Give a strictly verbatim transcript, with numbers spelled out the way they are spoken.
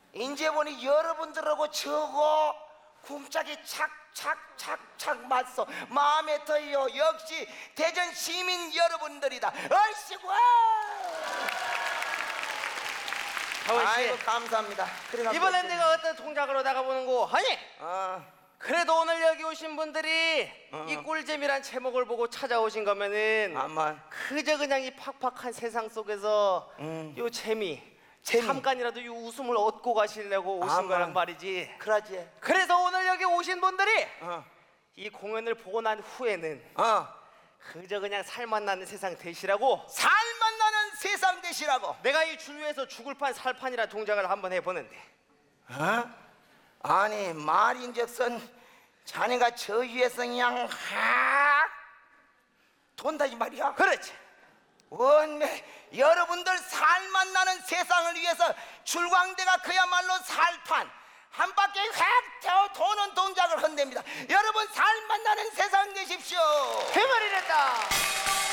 이제 보니 여러분들하고 저거 쿵짝이 착착착착 맞서 마음에 들어요. 역시 대전 시민 여러분들이다. 얼씨구. 아이고 감사합니다. 그래, 이번엔 내가 어떤 통장으로 나가보는 거 하니? 어. 그래도 오늘 여기 오신 분들이 어. 이 꿀잼이란 제목을 보고 찾아오신 거면은 아마 그저 그냥 이 팍팍한 세상 속에서 음. 요 재미, 재미. 잠깐이라도 이 웃음을 얻고 가시려고 오신 아마. 거란 말이지. 그러지. 그래서 오늘 여기 오신 분들이 어. 이 공연을 보고 난 후에는 어. 그저 그냥 살만 나는 세상 되시라고 살만 나는 세상 되시라고. 내가 이 주위에서 죽을 판 살판이라 동작을 한번 해보는데. 어? 아니 말인즉슨 자네가 저 위에서 그냥 확 돈다 이 말이야. 그렇지. 원매 여러분들 살만 나는 세상을 위해서 줄광대가 그야말로 살판 한 바퀴 획 태워 도는 동작을 한답니다. 여러분 살만 나는 세상 되십시오. 그 말이랬다.